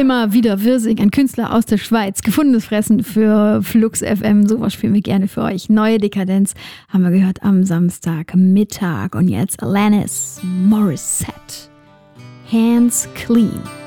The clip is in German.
Immer wieder Wirsing, ein Künstler aus der Schweiz. Gefundenes Fressen für Flux FM. Sowas spielen wir gerne für euch. Neue Dekadenz haben wir gehört am Samstagmittag. Und jetzt Alanis Morissette. Hands Clean.